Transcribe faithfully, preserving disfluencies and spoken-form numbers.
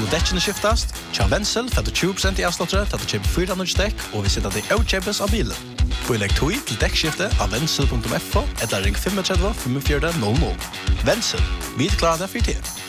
skulle dekkene skiftast. Tja Wenzel får du tjue prosent i avslottere til at du kjøper fire hundre dekk, og vi sitter det i kjøpes av bilen. Pålegg tog til dekkskifte av wenzel punktum f o eller ring fem tre fem fem fire null null. Wenzel, vi er klare for tid.